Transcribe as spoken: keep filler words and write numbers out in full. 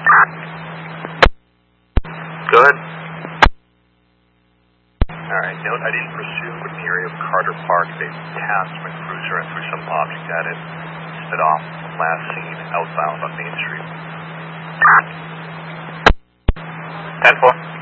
Go ahead. Alright, note I didn't pursue in the area of Carter Park. They tasked my cruiser and threw some object at it. Sped off from last seen outbound on Main Street. ten four.